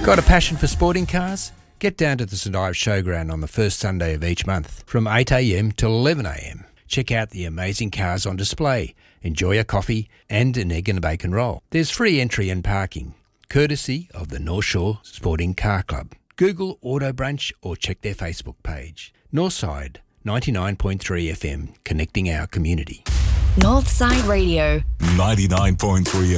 Got a passion for sporting cars? Get down to the St Ives Showground on the first Sunday of each month from 8am till 11am. Check out the amazing cars on display, enjoy a coffee and an egg and a bacon roll. There's free entry and parking, courtesy of the North Shore Sporting Car Club. Google Auto Brunch or check their Facebook page. Northside 99.3 FM, connecting our community. Northside Radio 99.3